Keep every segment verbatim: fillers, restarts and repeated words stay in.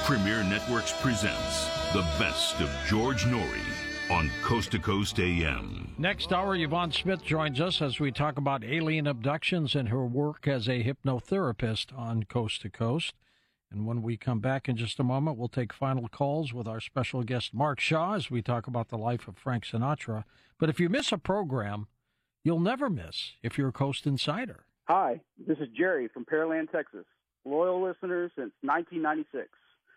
Premier Networks presents the best of George Norrie on Coast to Coast A M. Next hour, Yvonne Smith joins us as we talk about alien abductions and her work as a hypnotherapist on Coast to Coast. And when we come back in just a moment, we'll take final calls with our special guest, Mark Shaw, as we talk about the life of Frank Sinatra. But if you miss a program, you'll never miss if you're a Coast Insider. Hi, this is Jerry from Pearland, Texas. Loyal listener since nineteen ninety-six.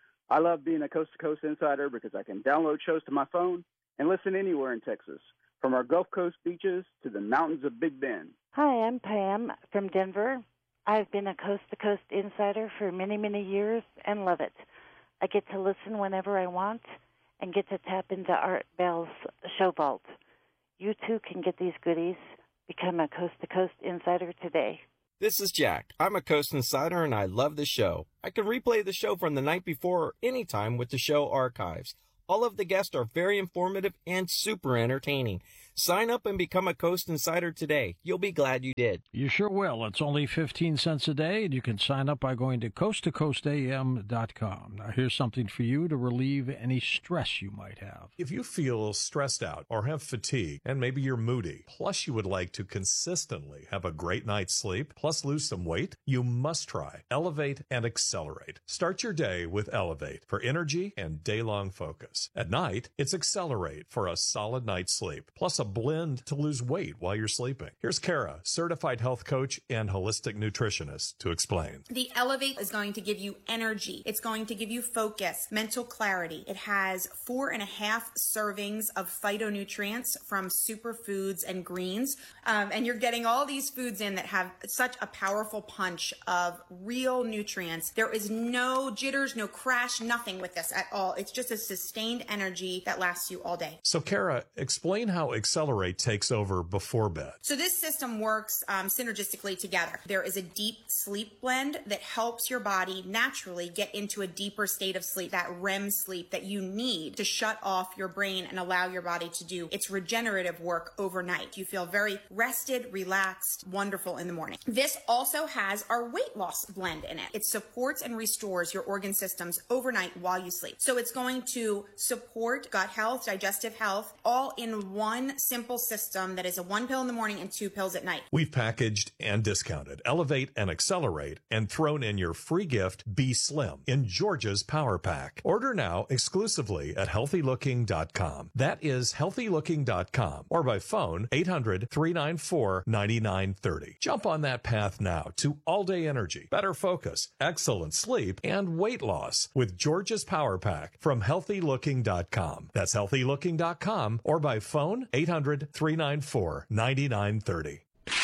I love being a Coast to Coast Insider because I can download shows to my phone and listen anywhere in Texas, from our Gulf Coast beaches to the mountains of Big Bend. Hi, I'm Pam from Denver. I've been a Coast to Coast Insider for many, many years and love it. I get to listen whenever I want and get to tap into Art Bell's show vault. You too can get these goodies. Become a Coast to Coast Insider today. This is Jack. I'm a Coast Insider and I love the show. I can replay the show from the night before or anytime with the show archives. All of the guests are very informative and super entertaining. Sign up and become a Coast Insider today. You'll be glad you did. You sure will. It's only fifteen cents a day, and you can sign up by going to coast to coast a m dot com. Now, here's something for you to relieve any stress you might have. If you feel stressed out or have fatigue, and maybe you're moody, plus you would like to consistently have a great night's sleep, plus lose some weight, you must try Elevate and Accelerate. Start your day with Elevate for energy and day-long focus. At night, it's Accelerate for a solid night's sleep, plus a blend to lose weight while you're sleeping. Here's Kara, certified health coach and holistic nutritionist, to explain. The Elevate is going to give you energy. It's going to give you focus, mental clarity. It has four and a half servings of phytonutrients from superfoods and greens. Um, and you're getting all these foods in that have such a powerful punch of real nutrients. There is no jitters, no crash, nothing with this at all. It's just a sustained energy that lasts you all day. So Kara, explain how Accelerate takes over before bed. So this system works um, synergistically together. There is a deep sleep blend that helps your body naturally get into a deeper state of sleep, that R E M sleep that you need to shut off your brain and allow your body to do its regenerative work overnight. You feel very rested, relaxed, wonderful in the morning. This also has our weight loss blend in it. It supports and restores your organ systems overnight while you sleep. So it's going to support gut health, digestive health, all in one simple system that is a one pill in the morning and two pills at night. We've packaged and discounted Elevate and Accelerate and thrown in your free gift, Be Slim, in Georgia's Power Pack. Order now exclusively at healthy looking dot com. That is healthy looking dot com or by phone eight hundred, three nine four, nine nine three zero. Jump on that path now to all-day energy, better focus, excellent sleep, and weight loss with Georgia's Power Pack from healthy looking dot com. That's healthy looking dot com or by phone eight hundred, three nine four, nine nine three zero.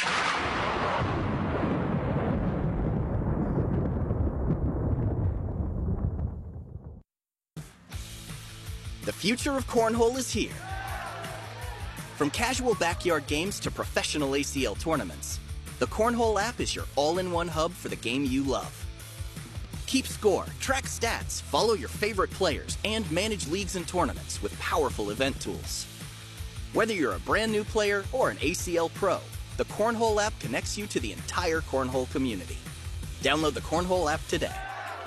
The future of cornhole is here. From casual backyard games to professional A C L tournaments, the Cornhole app is your all-in-one hub for the game you love. Keep score, track stats, follow your favorite players, and manage leagues and tournaments with powerful event tools. Whether you're a brand new player or an A C L pro, the Cornhole app connects you to the entire Cornhole community. Download the Cornhole app today.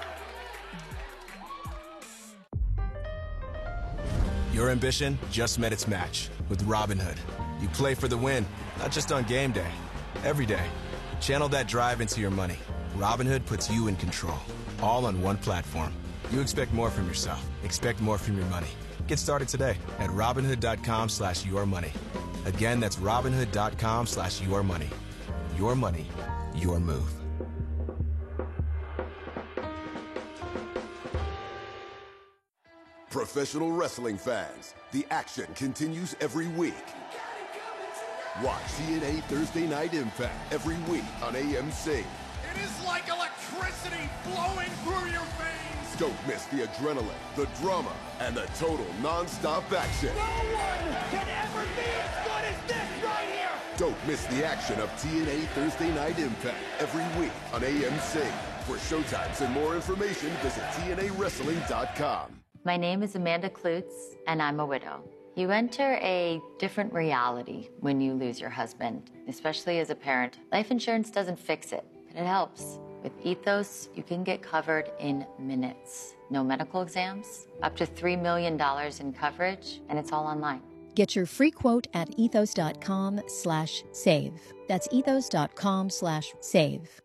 Your ambition just met its match with Robinhood. You play for the win, not just on game day, every day. Channel that drive into your money. Robinhood puts you in control, all on one platform. You expect more from yourself. Expect more from your money. Get started today at Robinhood.com slash your money. Again, that's Robinhood.com slash your money. Your money, your move. Professional wrestling fans, the action continues every week. Watch T N A Thursday Night Impact every week on A M C. It is like electricity flowing through your veins. Don't miss the adrenaline, the drama, and the total non-stop action. No one can ever be as good as this right here. Don't miss the action of T N A Thursday Night Impact every week on A M C. For showtimes and more information, visit T N A wrestling dot com. My name is Amanda Klutz, and I'm a widow. You enter a different reality when you lose your husband, especially as a parent. Life insurance doesn't fix it, but it helps. With Ethos, you can get covered in minutes. No medical exams, up to three million dollars in coverage, and it's all online. Get your free quote at ethos.com slash save. That's ethos.com slash save.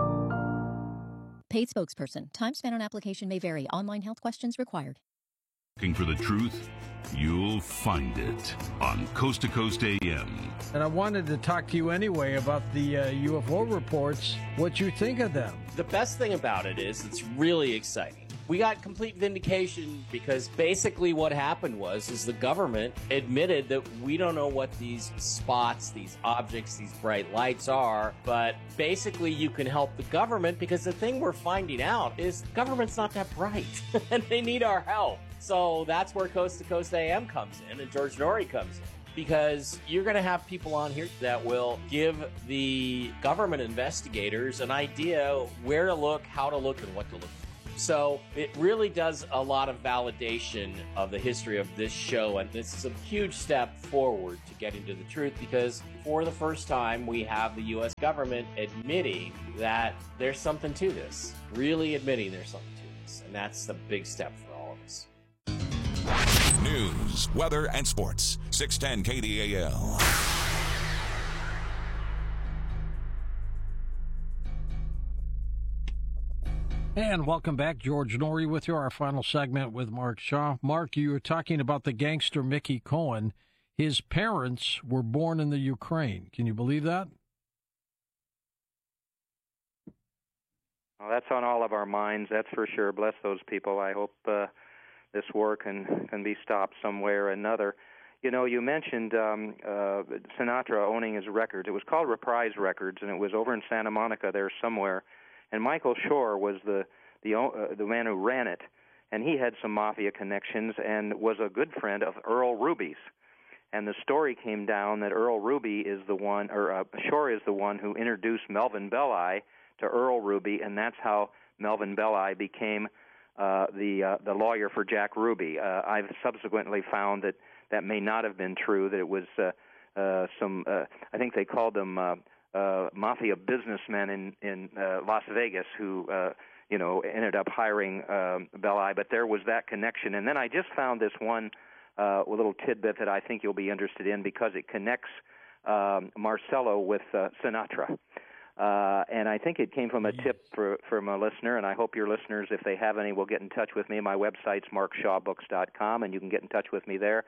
Paid spokesperson. Time spent on application may vary. Online health questions required. Looking for the truth? You'll find it on Coast to Coast A M. And I wanted to talk to you anyway about the uh, U F O reports, what you think of them. The best thing about it is it's really exciting. We got complete vindication because basically what happened was is the government admitted that we don't know what these spots, these objects, these bright lights are, but basically you can help the government because the thing we're finding out is the government's not that bright and they need our help. So that's where Coast to Coast A M comes in and George Noory comes in. Because you're going to have people on here that will give the government investigators an idea where to look, how to look, and what to look for. So it really does a lot of validation of the history of this show, and this is a huge step forward to getting to the truth because for the first time we have the U S government admitting that there's something to this, really admitting there's something to this, and that's the big step for all of us. News, weather, and sports. six ten K D A L. And welcome back. George Noory with you, our final segment with Mark Shaw. Mark, you were talking about the gangster Mickey Cohen. His parents were born in the Ukraine. Can you believe that? Well, that's on all of our minds, that's for sure. Bless those people. I hope uh, this war can, can be stopped some way or another. You know, you mentioned um, uh, Sinatra owning his records. It was called Reprise Records, and it was over in Santa Monica there somewhere. And Michael Shore was the the uh, the man who ran it, and he had some mafia connections and was a good friend of Earl Ruby's. And the story came down that Earl Ruby is the one, or uh, Shore is the one who introduced Melvin Belli to Earl Ruby, and that's how Melvin Belli became uh, the uh, the lawyer for Jack Ruby. Uh, I've subsequently found that that may not have been true. That it was uh, uh, some, uh, I think they called them. Uh, Uh, mafia businessmen in in uh, Las Vegas who uh, you know ended up hiring um, Belli, but there was that connection. And then I just found this one uh, little tidbit that I think you'll be interested in because it connects um, Marcello with uh, Sinatra. Uh, and I think it came from a tip for, from a listener, and I hope your listeners, if they have any, will get in touch with me. My website's mark shaw books dot com, and you can get in touch with me there.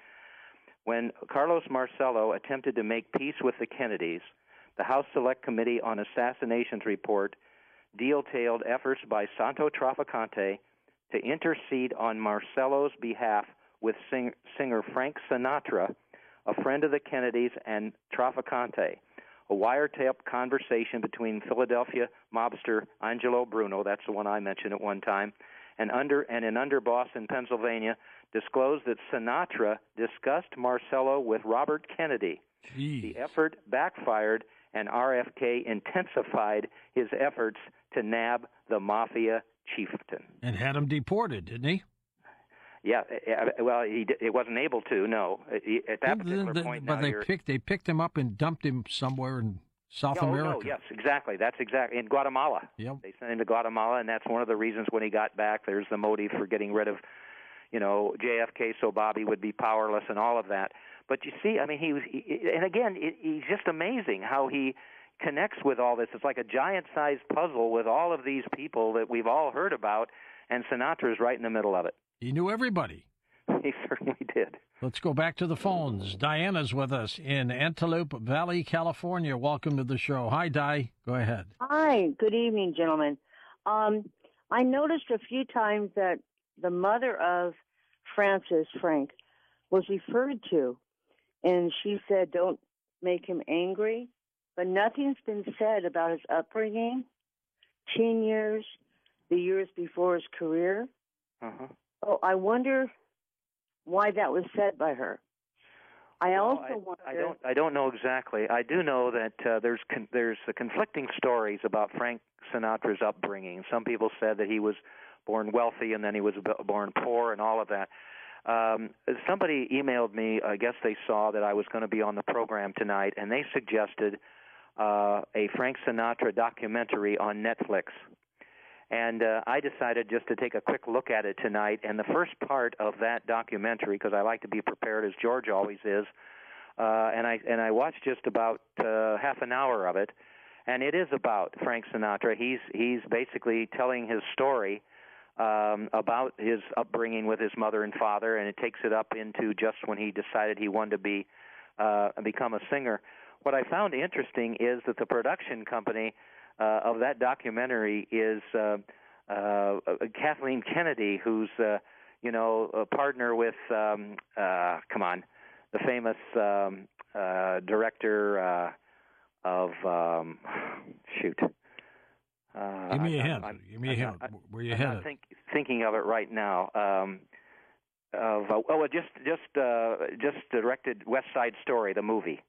When Carlos Marcello attempted to make peace with the Kennedys, the House Select Committee on Assassinations report detailed efforts by Santo Trafficante to intercede on Marcello's behalf with sing- singer Frank Sinatra, a friend of the Kennedys, and Trafficante. A wiretap conversation between Philadelphia mobster Angelo Bruno, that's the one I mentioned at one time, and under and in Underboss in Pennsylvania, disclosed that Sinatra discussed Marcello with Robert Kennedy. Jeez. The effort backfired, and R F K intensified his efforts to nab the mafia chieftain. And had him deported, didn't he? Yeah, well, he it wasn't able to. No, he, at that particular the, the, point. But now they you're, picked they picked him up and dumped him somewhere in South oh, America. No, yes, exactly. That's exactly in Guatemala. Yep. They sent him to Guatemala, and that's one of the reasons when he got back. There's the motive for getting rid of, you know, J F K, so Bobby would be powerless and all of that. But you see, I mean, he was, he, and again, it, he's just amazing how he connects with all this. It's like a giant-sized puzzle with all of these people that we've all heard about, and Sinatra's right in the middle of it. He knew everybody. He certainly did. Let's go back to the phones. Diana's with us in Antelope Valley, California. Welcome to the show. Hi, Di. Go ahead. Hi. Good evening, gentlemen. Um, I noticed a few times that the mother of Francis, Frank, was referred to. And she said, don't make him angry. But nothing's been said about his upbringing, teen years, the years before his career. Uh-huh. Oh, I wonder why that was said by her. I well, also I, wonder... I don't, I don't know exactly. I do know that uh, there's con- there's uh, conflicting stories about Frank Sinatra's upbringing. Some people said that he was born wealthy and then he was b- born poor and all of that. Um, somebody emailed me, I guess they saw that I was going to be on the program tonight, and they suggested uh, a Frank Sinatra documentary on Netflix. And uh, I decided just to take a quick look at it tonight. And the first part of that documentary, because I like to be prepared, as George always is, uh, and I and I watched just about uh, half an hour of it, and it is about Frank Sinatra. He's he's basically telling his story um, about his upbringing with his mother and father, and it takes it up into just when he decided he wanted to be uh, become a singer. What I found interesting is that the production company Uh, of that documentary is uh, uh, Kathleen Kennedy, who's, uh, you know, a partner with, um, uh, come on, the famous um, uh, director uh, of, um, shoot. Uh, Give me a I'm, hint. I'm, Give me a hint. I'm, Where you I'm headed? not think, thinking of it right now. Um, of uh, oh, just just uh, just directed West Side Story, the movie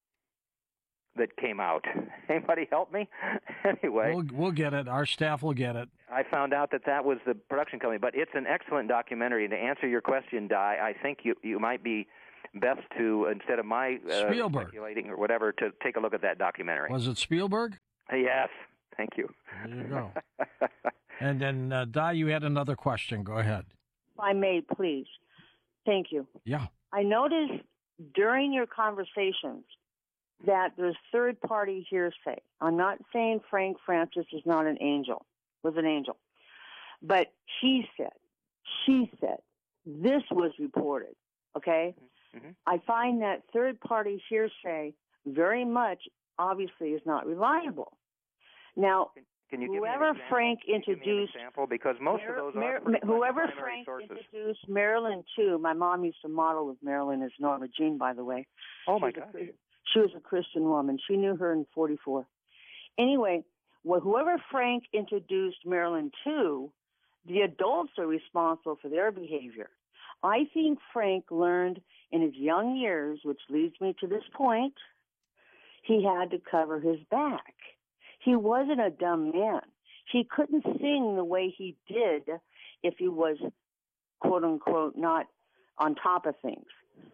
that came out. Anybody help me? Anyway. We'll, we'll get it. Our staff will get it. I found out that that was the production company, but it's an excellent documentary. To answer your question, Di, I think you, you might be best to, instead of my uh, Spielberg. speculating or whatever, to take a look at that documentary. Was it Spielberg? Yes. Thank you. There you go. And then, uh, Di, you had another question. Go ahead. If I may, please. Thank you. Yeah. I noticed during your conversations that there's third-party hearsay. I'm not saying Frank Francis is not an angel, was an angel. But he said, she said, this was reported, okay? Mm-hmm. I find that third-party hearsay very much, obviously, is not reliable. Now, can, can you give whoever me an example? Frank Can you give me an introduced... example? Because most Mar- of those Mar- are pretty much whoever primary Frank sources. introduced Marilyn to, my mom used to model with Marilyn as Norma Jean, by the way. Oh, my She was gosh. a- She was a Christian woman. She knew her in forty-four. Anyway, well, whoever Frank introduced Marilyn to, the adults are responsible for their behavior. I think Frank learned in his young years, which leads me to this point, he had to cover his back. He wasn't a dumb man. He couldn't sing the way he did if he was, quote unquote, not on top of things.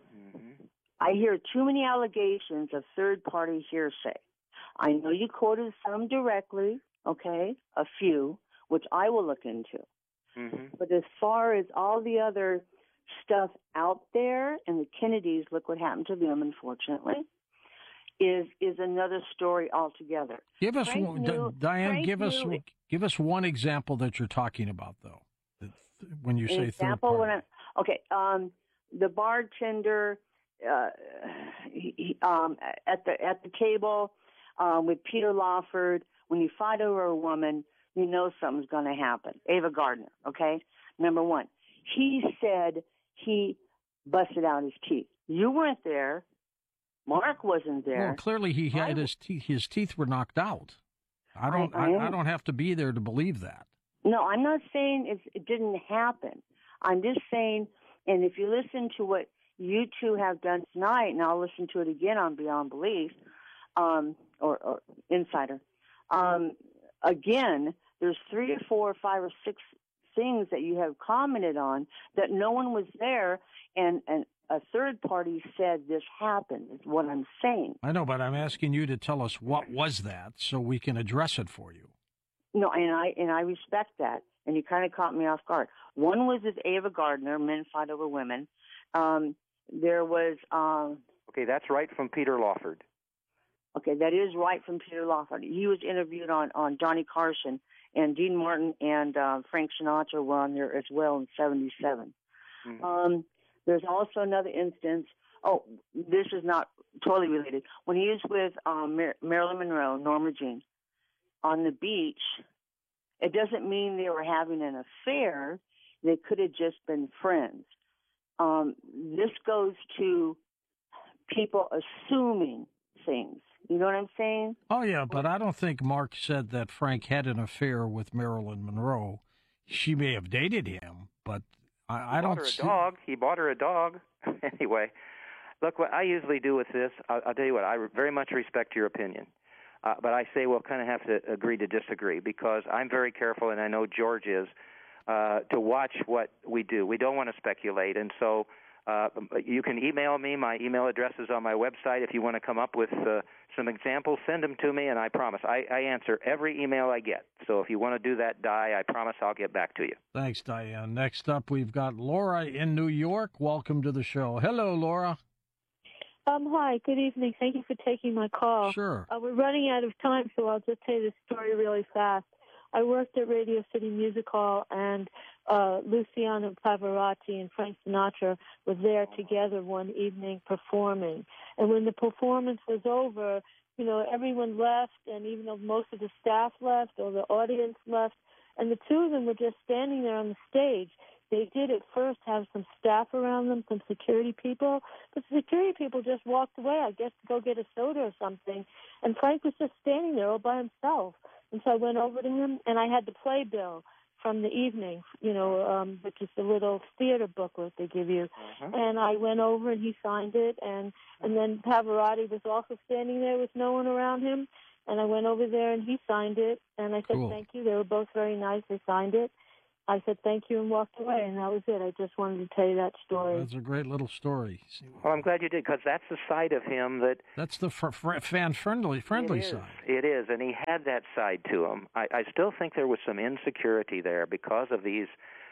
I hear too many allegations of third-party hearsay. I know you quoted some directly, okay, a few, which I will look into. Mm-hmm. But as far as all the other stuff out there, and the Kennedys, look what happened to them, unfortunately, is is another story altogether. Give us Frank one, knew, Diane. Frank give us knew, give us one example that you're talking about, though. When you say third example, party. when I, okay, um, the bartender. Uh, he, he, um, at the at the table um, with Peter Lawford, when you fight over a woman, you know something's going to happen. Ava Gardner, okay? Number one, he said he busted out his teeth. You weren't there. Mark wasn't there. Well, clearly he had I, his teeth. His teeth were knocked out. I don't. I, I, I, I don't have to be there to believe that. No, I'm not saying it's, it didn't happen. I'm just saying, and if you listen to what you two have done tonight, and I'll listen to it again on Beyond Belief, um, or, or Insider. Um, again, there's three or four or five or six things that you have commented on that no one was there, and, and a third party said this happened, is what I'm saying. I know, but I'm asking you to tell us what was that so we can address it for you. No, and I and I respect that, and you kind of caught me off guard. One was this Ava Gardner, men fight over women. Um, There was... Um, okay, that's right from Peter Lawford. Okay, that is right from Peter Lawford. He was interviewed on, on Johnny Carson, and Dean Martin and uh, Frank Sinatra were on there as well in seventy-seven. Mm-hmm. Um, there's also another instance... Oh, this is not totally related. When he was with um, Mar- Marilyn Monroe, Norma Jean, on the beach, it doesn't mean they were having an affair. They could have just been friends. Um, this goes to people assuming things. You know what I'm saying? Oh, yeah, but I don't think Mark said that Frank had an affair with Marilyn Monroe. She may have dated him, but I, I don't bought her a see... dog. He bought her a dog. Anyway, look, what I usually do with this, I'll, I'll tell you what, I very much respect your opinion. Uh, but I say we'll kind of have to agree to disagree, because I'm very careful, and I know George is, Uh, to watch what we do. We don't want to speculate, and so Uh, you can email me. My email address is on my website. If you want to come up with uh, some examples, send them to me, and I promise. I, I answer every email I get. So if you want to do that, Di, I promise I'll get back to you. Thanks, Diane. Next up, we've got Laura in New York. Welcome to the show. Hello, Laura. Um, hi, good evening. Thank you for taking my call. Sure. Uh, we're running out of time, so I'll just tell you the story really fast. I worked at Radio City Music Hall, and uh, Luciano Pavarotti and Frank Sinatra were there together one evening performing. And when the performance was over, you know, everyone left, and even though most of the staff left or the audience left, and the two of them were just standing there on the stage. They did at first have some staff around them, some security people, but the security people just walked away, I guess, to go get a soda or something. And Frank was just standing there all by himself. And so I went over to him, and I had the playbill from the evening, you know, um, which is the little theater booklet they give you. Uh-huh. And I went over, and he signed it. And, and then Pavarotti was also standing there with no one around him. And I went over there, and he signed it. And I said, cool. Thank you. They were both very nice. They signed it. I said thank you and walked away, and that was it. I just wanted to tell you that story. That's a great little story. Well, I'm glad you did, because that's the side of him that... That's the fr- fr- fan-friendly friendly it is, side. It is, and he had that side to him. I, I still think there was some insecurity there because of these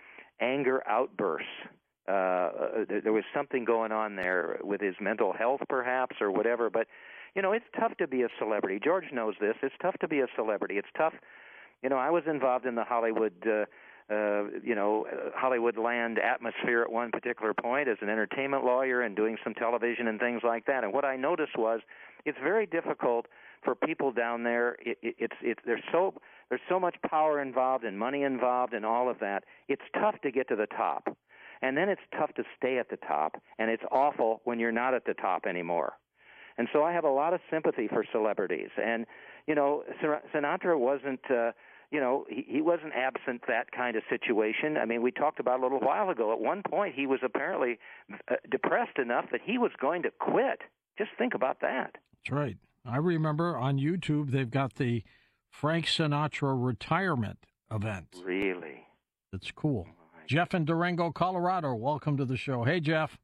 anger outbursts. Uh, there, there was something going on there with his mental health, perhaps, or whatever. But, you know, it's tough to be a celebrity. George knows this. It's tough to be a celebrity. It's tough. You know, I was involved in the Hollywood... Uh, Uh, you know, Hollywood land atmosphere at one particular point as an entertainment lawyer and doing some television and things like that. And what I noticed was it's very difficult for people down there. It, it, it's it's there's so there's so much power involved and money involved and all of that. It's tough to get to the top, and then it's tough to stay at the top. And it's awful when you're not at the top anymore. And so I have a lot of sympathy for celebrities. And you know, Sinatra wasn't. Uh, You know, he, he wasn't absent that kind of situation. I mean, we talked about a little while ago. At one point, he was apparently uh, depressed enough that he was going to quit. Just think about that. That's right. I remember on YouTube, they've got the Frank Sinatra retirement event. Really? It's cool. Oh, Jeff in Durango, Colorado. Welcome to the show. Hey, Jeff.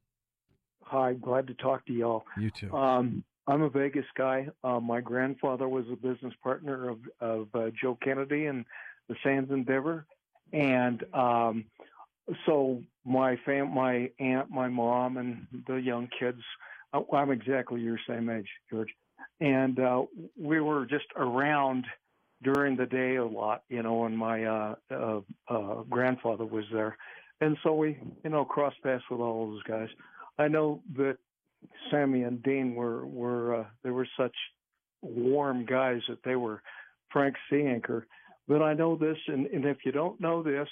Hi, glad to talk to y'all. You too. Um, I'm a Vegas guy. Uh, my grandfather was a business partner of, of uh, Joe Kennedy and the Sands Endeavor. And um, so my fam, my aunt, my mom, and the young kids, uh, I'm exactly your same age, George. And uh, we were just around during the day a lot, you know, when my uh, uh, uh, grandfather was there. And so we, you know, crossed paths with all those guys. I know that Sammy and Dean were were uh, they were such warm guys that they were Frank's sea anchor. But I know this, and, and if you don't know this,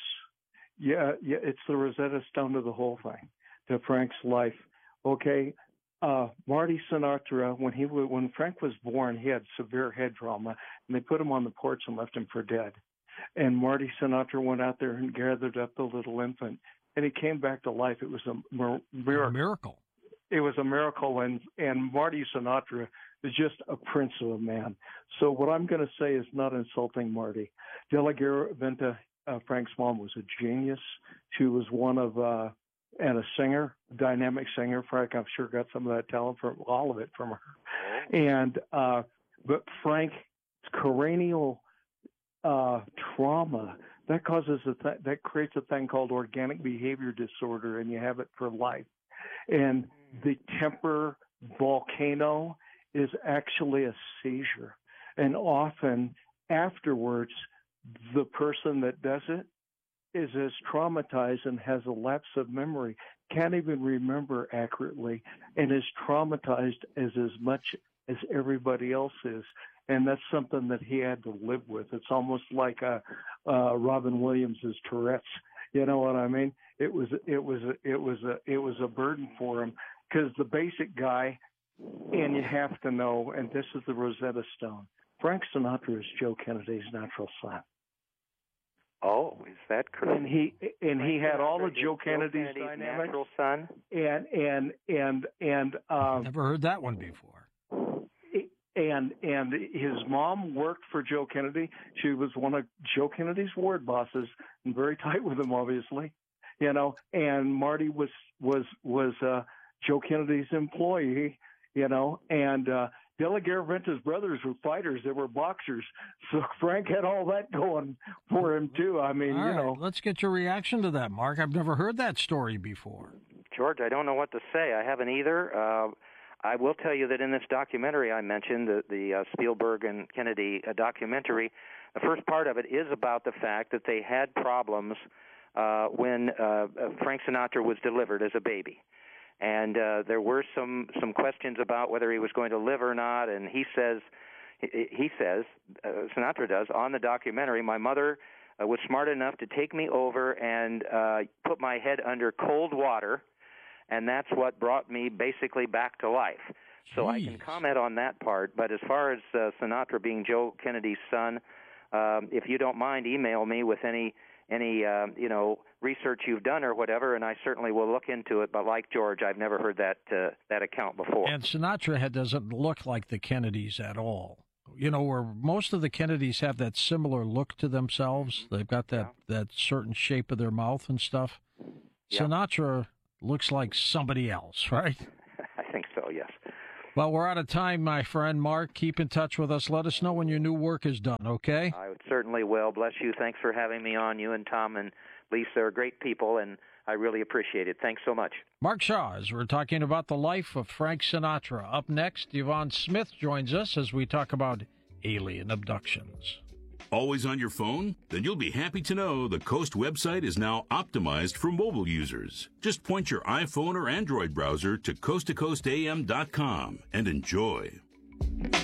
yeah, yeah, it's the Rosetta Stone to the whole thing, to Frank's life. Okay, uh, Marty Sinatra, when he when Frank was born, he had severe head trauma, and they put him on the porch and left him for dead. And Marty Sinatra went out there and gathered up the little infant, and he came back to life. It was a miracle. A miracle. It was a miracle, and, and Marty Sinatra is just a prince of a man. So what I'm going to say is not insulting Marty. De La Venta, uh, Frank's mom, was a genius. She was one of, uh, and a singer, a dynamic singer. Frank, I'm sure, got some of that talent, from all of it from her. And uh, but Frank's cranial uh, trauma, that causes a th- that creates a thing called organic behavior disorder, and you have it for life. And the temper volcano is actually a seizure. And often afterwards, the person that does it is as traumatized and has a lapse of memory, can't even remember accurately, and is traumatized as, as much as everybody else is. And that's something that he had to live with. It's almost like a, uh, Robin Williams's Tourette's. You know what I mean? It was it was it was a it was a burden for him, because the basic guy, and you have to know, and this is the Rosetta Stone. Frank Sinatra is Joe Kennedy's natural son. Oh, is that correct? And he and Frank he had Sinatra all of Joe Kennedy's, Kennedy's dynamics. Natural son. And and and and um, never heard that one before. And and his mom worked for Joe Kennedy. She was one of Joe Kennedy's ward bosses, and very tight with him, obviously. you know, and Marty was was was uh, Joe Kennedy's employee, you know, and uh, De La Garaventa's brothers were fighters; they were boxers. So Frank had all that going for him too. I mean, all you right, know. Let's get your reaction to that, Mark. I've never heard that story before. George, I don't know what to say. I haven't either. Uh, I will tell you that in this documentary I mentioned, the, the uh, Spielberg and Kennedy uh, documentary, the first part of it is about the fact that they had problems uh, when uh, Frank Sinatra was delivered as a baby. And uh, there were some, some questions about whether he was going to live or not. And he says, he, he says, uh, Sinatra does, on the documentary, my mother uh, was smart enough to take me over and uh, put my head under cold water, and that's what brought me basically back to life. So Jeez. I can comment on that part. But as far as uh, Sinatra being Joe Kennedy's son, um, if you don't mind, email me with any any uh, you know research you've done or whatever, and I certainly will look into it. But like George, I've never heard that uh, that account before. And Sinatra had, doesn't look like the Kennedys at all. You know, where most of the Kennedys have that similar look to themselves. They've got that, yeah. that certain shape of their mouth and stuff. Yeah. Sinatra looks like somebody else, right? I think so, yes. Well, we're out of time, my friend. Mark, keep in touch with us. Let us know when your new work is done, okay? I certainly will. Bless you. Thanks for having me on. You and Tom and Lisa are great people, and I really appreciate it. Thanks so much. Mark Shaw, as we're talking about the life of Frank Sinatra. Up next, Yvonne Smith joins us as we talk about alien abductions. Always on your phone? Then you'll be happy to know the Coast website is now optimized for mobile users. Just point your iPhone or Android browser to coast to coast A M dot com and enjoy.